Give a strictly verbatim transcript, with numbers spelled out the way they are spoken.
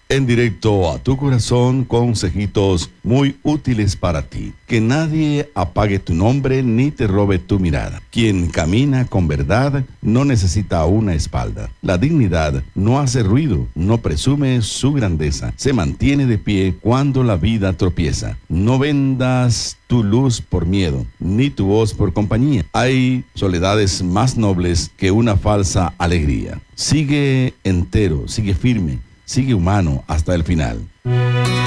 En directo a tu corazón, consejitos muy útiles para ti. Que nadie apague tu nombre ni te robe tu mirada. Quien camina con verdad no necesita una espalda. La dignidad no hace ruido, no presume su grandeza. Se mantiene de pie cuando la vida tropieza. No vendas tu luz por miedo, ni tu voz por compañía. Hay soledades más nobles que una falsa alegría. Sigue entero, sigue firme. Sigue humano hasta el final.